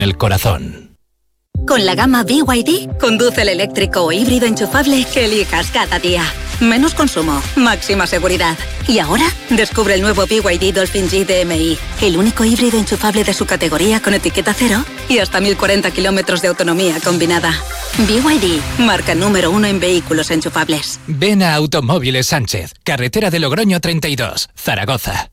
el corazón. Con la gama BYD, conduce el eléctrico o híbrido enchufable que elijas cada día. Menos consumo, máxima seguridad. Y ahora, descubre el nuevo BYD Dolphin G DMI, el único híbrido enchufable de su categoría con etiqueta cero y hasta 1040 kilómetros de autonomía combinada. BYD, marca número 1 en vehículos enchufables. Ven a Automóviles Sánchez, carretera de Logroño 32, Zaragoza.